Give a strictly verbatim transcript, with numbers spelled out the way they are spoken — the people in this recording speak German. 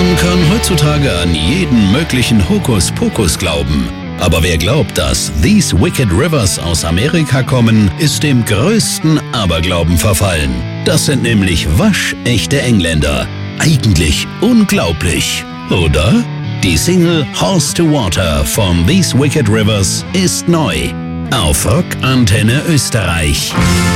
Man kann heutzutage an jeden möglichen Hokuspokus glauben. Aber wer glaubt, dass These Wicked Rivers aus Amerika kommen, ist dem größten Aberglauben verfallen. Das sind nämlich waschechte Engländer. Eigentlich unglaublich, oder? Die Single Horse to Water von These Wicked Rivers ist neu. Auf Rock Antenne Österreich.